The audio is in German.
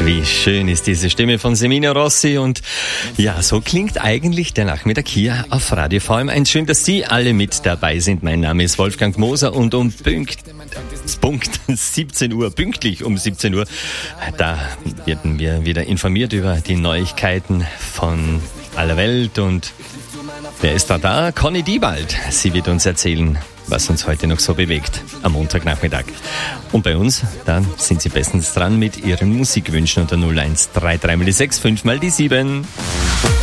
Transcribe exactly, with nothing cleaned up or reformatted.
Wie schön ist diese Stimme von Semino Rossi und ja, so klingt eigentlich der Nachmittag hier auf Radio V M eins. Schön, dass Sie alle mit dabei sind. Mein Name ist Wolfgang Moser und um Punkt, Punkt siebzehn Uhr, pünktlich um siebzehn Uhr, da werden wir wieder informiert über die Neuigkeiten von aller Welt und wer ist da da? Conny Diebald. Sie wird uns erzählen, was uns heute noch so bewegt am Montagnachmittag. Und bei uns, da sind Sie bestens dran mit Ihren Musikwünschen unter null eins drei drei mal die sechs, fünf mal die sieben.